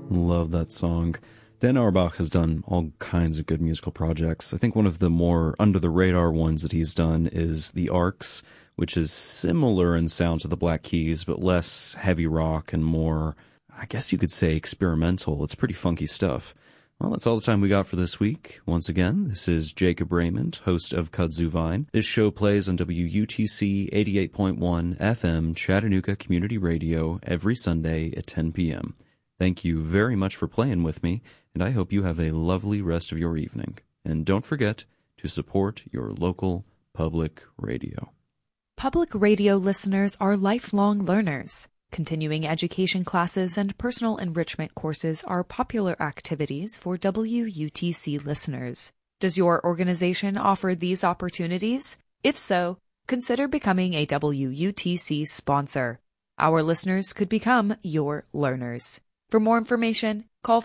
Love that song. Dan Auerbach has done all kinds of good musical projects. I think one of the more under-the-radar ones that he's done is The Arcs, which is similar in sound to the Black Keys, but less heavy rock and more, I guess you could say, experimental. It's pretty funky stuff. Well, that's all the time we got for this week. Once again, this is Jacob Raymond, host of Kudzu Vine. This show plays on WUTC 88.1 FM Chattanooga Community Radio every Sunday at 10 p.m. Thank you very much for playing with me, and I hope you have a lovely rest of your evening. And don't forget to support your local public radio. Public radio listeners are lifelong learners. Continuing education classes and personal enrichment courses are popular activities for WUTC listeners. Does your organization offer these opportunities? If so, consider becoming a WUTC sponsor. Our listeners could become your learners. For more information, call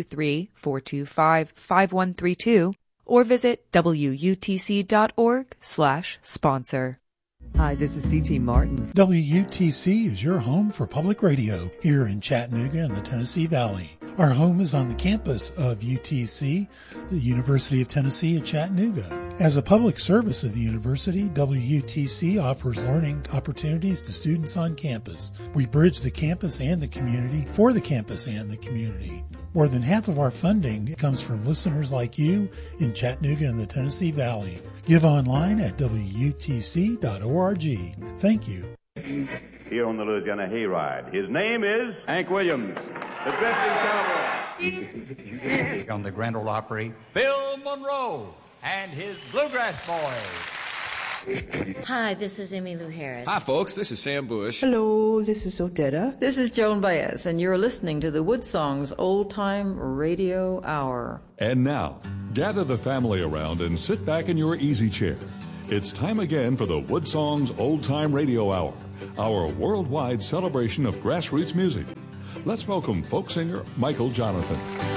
423-425-5132 or visit wutc.org/sponsor. Hi, this is C.T. Martin. WUTC is your home for public radio here in Chattanooga and the Tennessee Valley. Our home is on the campus of UTC, the University of Tennessee at Chattanooga. As a public service of the university, WUTC offers learning opportunities to students on campus. We bridge the campus and the community for the campus and the community. More than half of our funding comes from listeners like you in Chattanooga and the Tennessee Valley. Give online at WUTC.org. Thank you. Here on the Louisiana Hayride, his name is Hank Williams, the drifting cowboy. On the Grand Ole Opry, Phil Monroe and his Bluegrass Boys. Hi, this is Emmylou Harris. Hi, folks. This is Sam Bush. Hello, this is Odetta. This is Joan Baez, and you're listening to the Woodsongs Old Time Radio Hour. And now, gather the family around and sit back in your easy chair. It's time again for the Woodsongs Old Time Radio Hour, our worldwide celebration of grassroots music. Let's welcome folk singer Michael Jonathan.